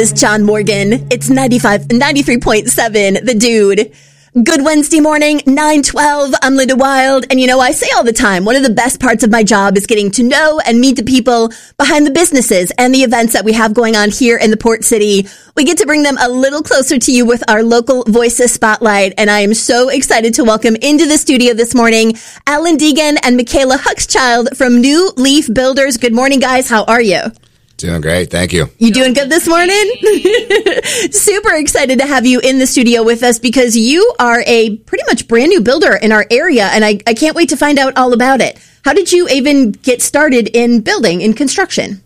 It's John Morgan. It's 93.7, The Dude. Good Wednesday morning, 9:12. I'm Linda Wild. And I say all the time, one of the best parts of my job is getting to know and meet the people behind the businesses and the events that we have going on here in the Port City. We get to bring them a little closer to you with our local Voices Spotlight. And I am so excited to welcome into the studio this morning, Alan Deegan and Michaela Huxchild from New Leaf Builders. Good morning, guys. How are you? Doing great. Thank you. You doing good this morning? Super excited to have you in the studio with us because you are a pretty much brand new builder in our area, and I can't wait to find out all about it. How did you even get started in building, in construction?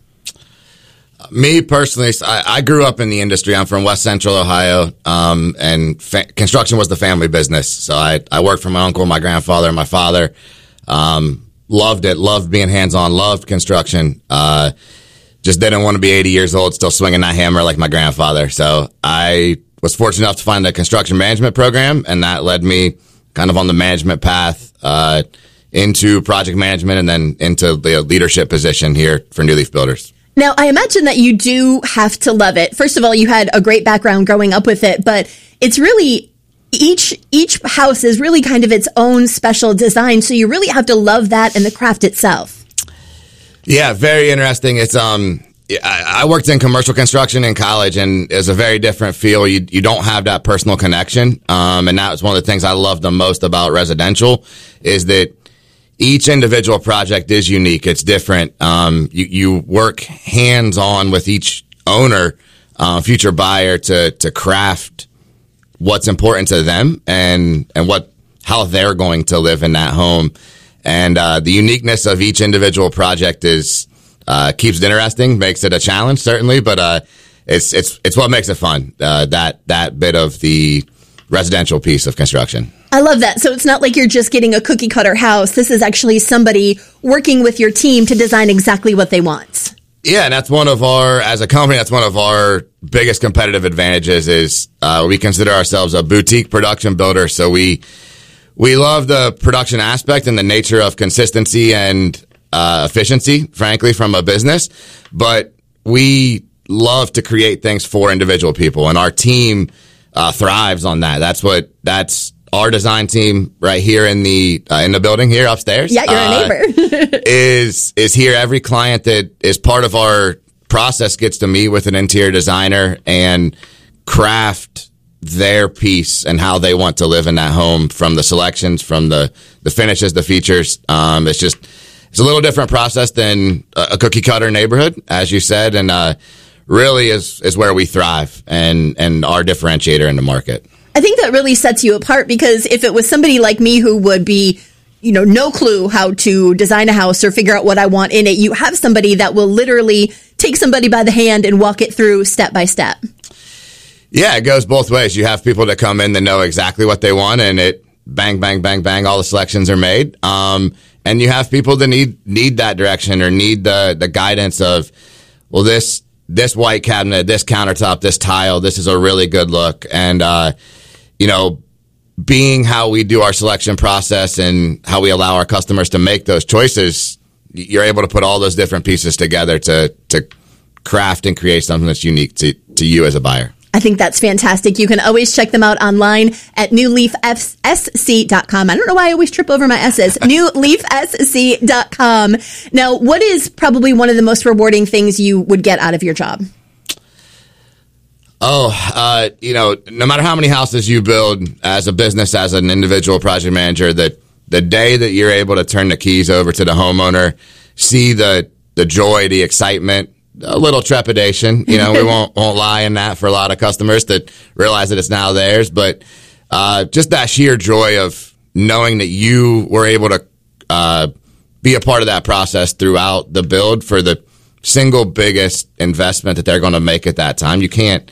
Me personally, I grew up in the industry. I'm from West Central Ohio, and construction was the family business. So I worked for my uncle, my grandfather, and my father. Loved it. Loved being hands-on. Loved construction. Just didn't want to be 80 years old, still swinging that hammer like my grandfather. So I was fortunate enough to find a construction management program, and that led me kind of on the management path into project management and then into the leadership position here for New Leaf Builders. Now, I imagine that you do have to love it. First of all, you had a great background growing up with it, but it's really each house is really kind of its own special design. So you really have to love that and the craft itself. Yeah, very interesting. It's I worked in commercial construction in college, and it's a very different feel. You don't have that personal connection, and that was one of the things I loved the most about residential is that each individual project is unique. It's different. You work hands on with each owner, future buyer to craft what's important to them and how they're going to live in that home. And the uniqueness of each individual project is keeps it interesting, makes it a challenge certainly, but it's what makes it fun. That bit of the residential piece of construction. I love that. So it's not like you're just getting a cookie cutter house. This is actually somebody working with your team to design exactly what they want. Yeah, and that's as a company, that's one of our biggest competitive advantages is we consider ourselves a boutique production builder. So we love the production aspect and the nature of consistency and efficiency, frankly, from a business. But we love to create things for individual people, and our team thrives on that. That's our design team right here in the building here upstairs. Yeah, you're a neighbor. is here. Every client that is part of our process gets to meet with an interior designer and craft their piece and how they want to live in that home, from the selections, from the finishes, the features. It's a little different process than a cookie cutter neighborhood, as you said, and really is where we thrive and our differentiator in the market. I think that really sets you apart, because if it was somebody like me who would be, no clue how to design a house or figure out what I want in it, you have somebody that will literally take somebody by the hand and walk it through step by step. Yeah, it goes both ways. You have people that come in that know exactly what they want, and it bang, bang, bang, bang, all the selections are made. And you have people that need that direction or need the guidance of, well, this white cabinet, this countertop, this tile, this is a really good look. And, being how we do our selection process and how we allow our customers to make those choices, you're able to put all those different pieces together to craft and create something that's unique to you as a buyer. I think that's fantastic. You can always check them out online at newleafsc.com. I don't know why I always trip over my S's. newleafsc.com. Now, what is probably one of the most rewarding things you would get out of your job? No matter how many houses you build as a business, as an individual project manager, the day that you're able to turn the keys over to the homeowner, see the joy, the excitement, a little trepidation, we won't lie in that for a lot of customers that realize that it's now theirs, but just that sheer joy of knowing that you were able to be a part of that process throughout the build for the single biggest investment that they're going to make at that time. You can't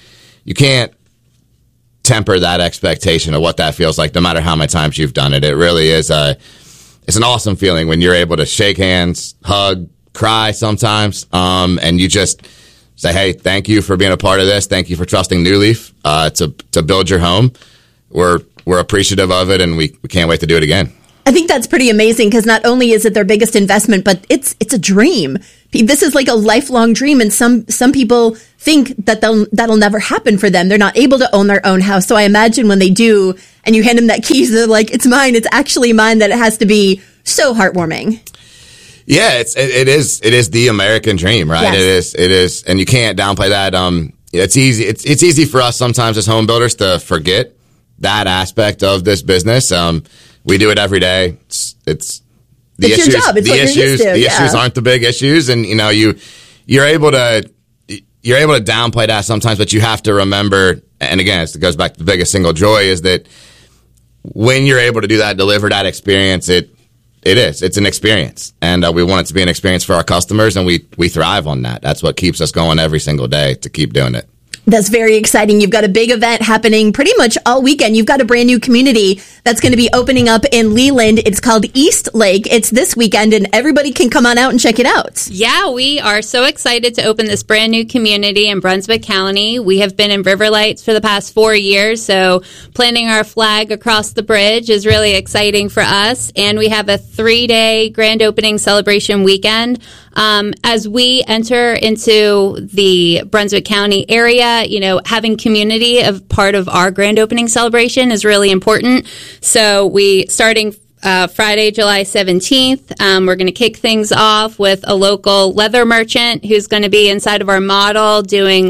temper that expectation of what that feels like, no matter how many times you've done it. It really is it's an awesome feeling when you're able to shake hands, hug, cry sometimes, and you just say, hey, thank you for being a part of this. Thank you for trusting New Leaf to build your home. We're appreciative of it, and we can't wait to do it again. I think that's pretty amazing, because not only is it their biggest investment, but it's a dream. This is like a lifelong dream, and some people think that that'll never happen for them. They're not able to own their own house. So I imagine when they do, and you hand them that keys, they're like, it's mine. It's actually mine. That it has to be so heartwarming. Yeah, it is the American dream, right? Yes. It is, and you can't downplay that. It's easy. It's easy for us sometimes as home builders to forget that aspect of this business. We do it every day. It's the issues. Your job. It's what you're used to. The issues aren't the big issues, and you're able to downplay that sometimes, but you have to remember. And again, it goes back to the biggest single joy is that when you're able to do that, deliver that experience, it's an experience, and we want it to be an experience for our customers, and we thrive on that. That's what keeps us going every single day to keep doing it. That's very exciting. You've got a big event happening pretty much all weekend. You've got a brand new community that's going to be opening up in Leland. It's called East Lake. It's this weekend, and everybody can come on out and check it out. Yeah, we are so excited to open this brand new community in Brunswick County. We have been in River Lights for the past 4 years, so planting our flag across the bridge is really exciting for us. And we have a 3-day grand opening celebration weekend. As we enter into the Brunswick County area, having community of part of our grand opening celebration is really important. So starting Friday, July 17th, we're going to kick things off with a local leather merchant who's going to be inside of our model doing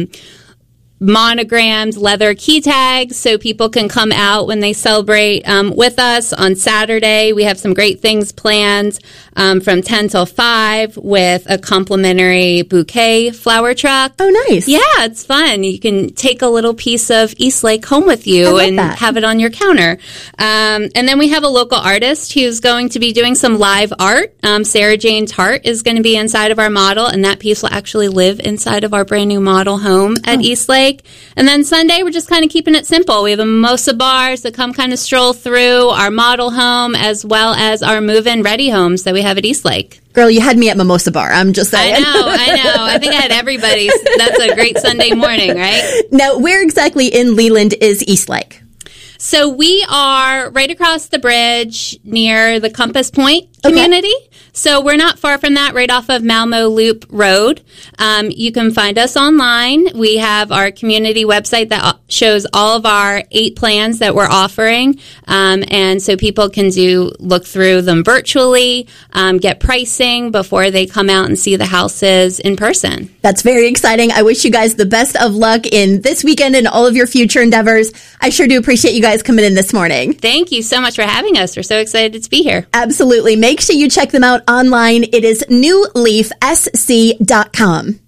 monogrammed leather key tags so people can come out when they celebrate with us. On Saturday, we have some great things planned from 10 till 5 with a complimentary bouquet flower truck. Oh, nice. Yeah, it's fun. You can take a little piece of East Lake home with you and have it on your counter. And then we have a local artist who's going to be doing some live art. Sarah Jane Tart is going to be inside of our model, and that piece will actually live inside of our brand new model home at East Lake. And then Sunday, we're just kind of keeping it simple. We have a mimosa bar, so come kind of stroll through our model home as well as our move-in ready homes that we have at East Lake. Girl, you had me at mimosa bar. I'm just saying. I know. I think I had everybody. That's a great Sunday morning, right? Now, where exactly in Leland is East Lake? So we are right across the bridge near the Compass Point community. Okay. So we're not far from that, right off of Malmo Loop Road. You can find us online. We have our community website that shows all of our 8 plans that we're offering. And so people can look through them virtually, get pricing before they come out and see the houses in person. That's very exciting. I wish you guys the best of luck in this weekend and all of your future endeavors. I sure do appreciate you guys coming in this morning. Thank you so much for having us. We're so excited to be here. Absolutely. Make sure you check them out online. It is newleafsc.com.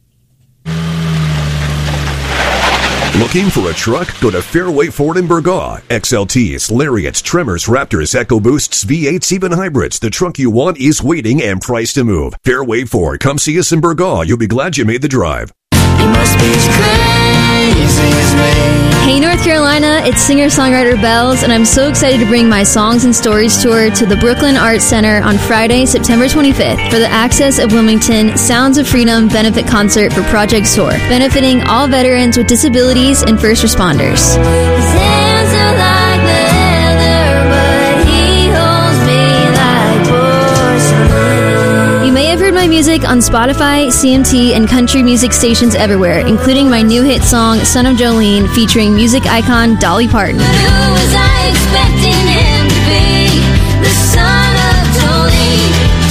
Looking for a truck? Go to Fairway Ford in Burgaw. XLTs, Lariats, Tremors, Raptors, EcoBoosts, V8s, even hybrids. The truck you want is waiting and priced to move. Fairway Ford. Come see us in Burgaw. You'll be glad you made the drive. You must be as crazy as me. Hey North Carolina, it's singer-songwriter Bells, and I'm so excited to bring my Songs and Stories tour to the Brooklyn Arts Center on Friday, September 25th for the Access of Wilmington Sounds of Freedom benefit concert for Project SOAR, benefiting all veterans with disabilities and first responders. His hands are like leather, but he holds me like porcelain. You may have heard my music on Spotify, CMT, and country music stations everywhere, including my new hit song, Son of Jolene, featuring music icon Dolly Parton. But who was I expecting him to be? The son of Jolene,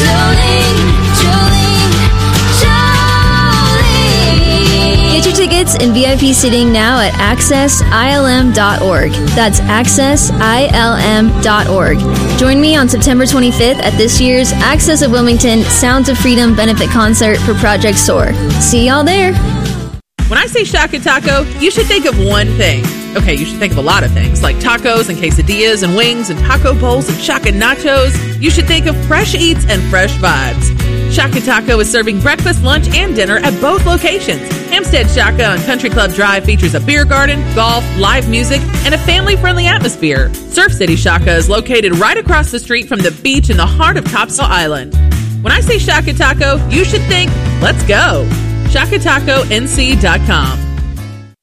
Jolene, Jolene, Jolene. Get your tickets and VIP sitting now at accessilm.org. That's accessilm.org. Join me on September 25th at this year's Access of Wilmington Sounds of Freedom benefit concert for Project SOAR. See y'all there. When I say Shaka Taco, you should think of one thing. Okay, you should think of a lot of things, like tacos and quesadillas and wings and taco bowls and Shaka nachos. You should think of fresh eats and fresh vibes. Shaka Taco is serving breakfast, lunch, and dinner at both locations. Hampstead Shaka on Country Club Drive features a beer garden, golf, live music, and a family-friendly atmosphere. Surf City Shaka is located right across the street from the beach in the heart of Topsail Island. When I say Shaka Taco, you should think, let's go. ShakaTacoNC.com.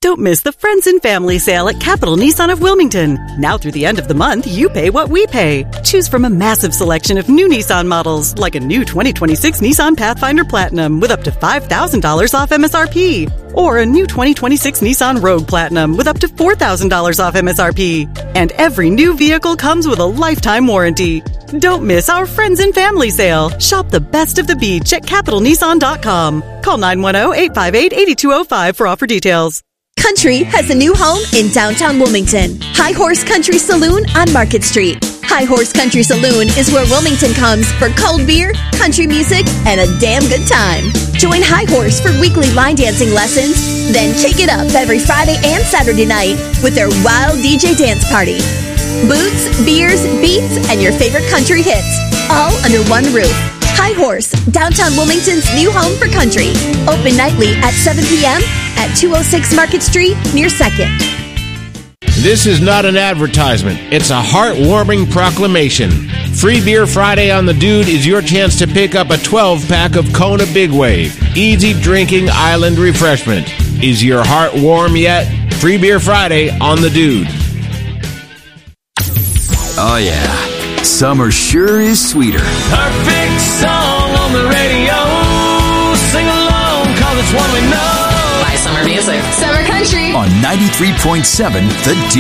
Don't miss the Friends and Family Sale at Capital Nissan of Wilmington. Now through the end of the month, you pay what we pay. Choose from a massive selection of new Nissan models, like a new 2026 Nissan Pathfinder Platinum with up to $5,000 off MSRP. Or a new 2026 Nissan Rogue Platinum with up to $4,000 off MSRP. And every new vehicle comes with a lifetime warranty. Don't miss our Friends and Family Sale. Shop the best of the beach at CapitalNissan.com. Call 910-858-8205 for offer details. Country has a new home in downtown Wilmington. High Horse Country Saloon on Market Street. High Horse Country Saloon is where Wilmington comes for cold beer, country music, and a damn good time. Join High Horse for weekly line dancing lessons, then kick it up every Friday and Saturday night with their wild DJ dance party. Boots, beers, beats, and your favorite country hits, all under one roof. High Horse, downtown Wilmington's new home for country. Open nightly at 7 p.m. at 206 Market Street near 2nd. This is not an advertisement. It's a heartwarming proclamation. Free Beer Friday on the Dude is your chance to pick up a 12-pack of Kona Big Wave. Easy drinking island refreshment. Is your heart warm yet? Free Beer Friday on the Dude. Oh, yeah. Summer sure is sweeter. Perfect song on the radio. Sing along, 'cause it's one we know. Buy summer music. Summer country. On 93.7 The Dude.